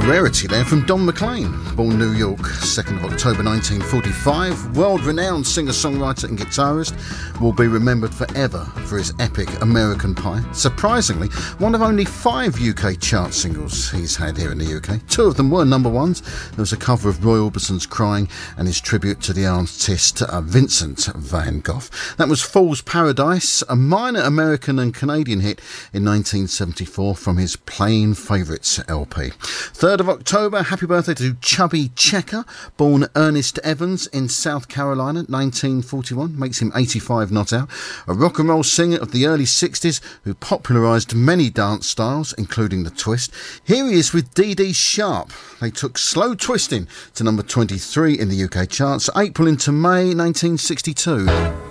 Rarity there from Don McLean, born New York, 2nd of October 1945. World-renowned singer-songwriter and guitarist, will be remembered forever for his epic American Pie. Surprisingly, one of only 5 UK chart singles he's had here in the UK. 2 of them were number ones. There was a cover of Roy Orbison's Crying and his tribute to the artist Vincent van Gogh. That was Fool's Paradise, a minor American and Canadian hit in 1974 from his Playing Favourites LP. 3rd of October, happy birthday to Chubby Checker, born Ernest Evans in South Carolina, 1941, makes him 85 not out. A rock and roll singer of the early 60s who popularised many dance styles, including the twist. Here he is with Dee Dee Sharp. They took Slow Twisting to number 23 in the UK charts, April into May 1962.